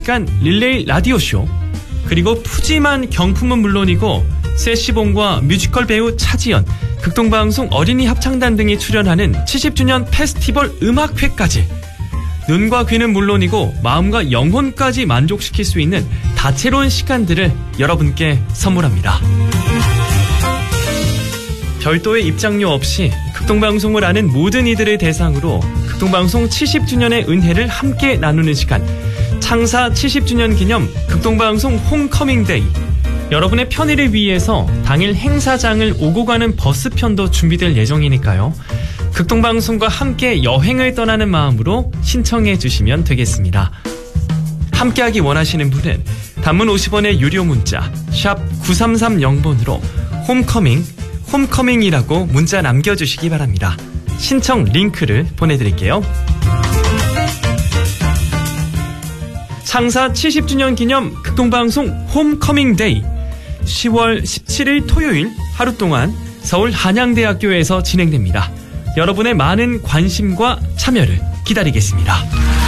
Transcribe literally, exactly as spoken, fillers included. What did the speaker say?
시간 릴레이 라디오쇼, 그리고 푸짐한 경품은 물론이고 세시봉과 뮤지컬 배우 차지연, 극동방송 어린이 합창단 등이 출연하는 칠십 주년 페스티벌 음악회까지 눈과 귀는 물론이고 마음과 영혼까지 만족시킬 수 있는 다채로운 시간들을 여러분께 선물합니다. 별도의 입장료 없이 극동방송을 아는 모든 이들을 대상으로 극동방송 칠십 주년의 은혜를 함께 나누는 시간, 창사 칠십 주년 기념 극동방송 홈커밍데이. 여러분의 편의를 위해서 당일 행사장을 오고 가는 버스편도 준비될 예정이니까요. 극동방송과 함께 여행을 떠나는 마음으로 신청해 주시면 되겠습니다. 함께하기 원하시는 분은 단문 오십 원의 유료 문자 샵 구삼삼영 번으로 홈커밍, 홈커밍이라고 문자 남겨주시기 바랍니다. 신청 링크를 보내드릴게요. 창사 칠십 주년 기념 극동방송 홈커밍데이, 시월 십칠일 토요일 하루 동안 서울 한양대학교에서 진행됩니다. 여러분의 많은 관심과 참여를 기다리겠습니다.